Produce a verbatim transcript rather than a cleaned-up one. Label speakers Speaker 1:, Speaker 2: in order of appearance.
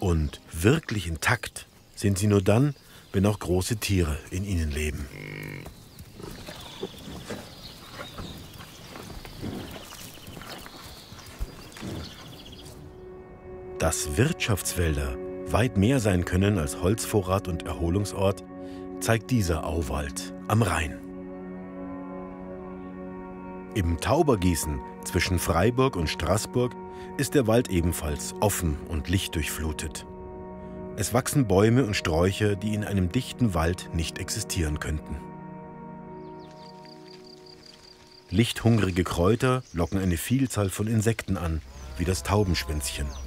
Speaker 1: Und wirklich intakt sind sie nur dann, wenn auch große Tiere in ihnen leben. Dass Wirtschaftswälder weit mehr sein können als Holzvorrat und Erholungsort, zeigt dieser Auwald am Rhein. Im Taubergießen zwischen Freiburg und Straßburg ist der Wald ebenfalls offen und lichtdurchflutet. Es wachsen Bäume und Sträucher, die in einem dichten Wald nicht existieren könnten. Lichthungrige Kräuter locken eine Vielzahl von Insekten an, wie das Taubenschwänzchen.